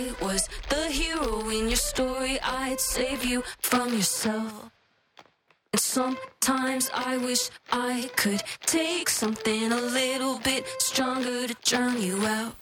was the hero in your story. I'd save you from yourself. And sometimes I wish I could take something a little bit stronger to drown you out.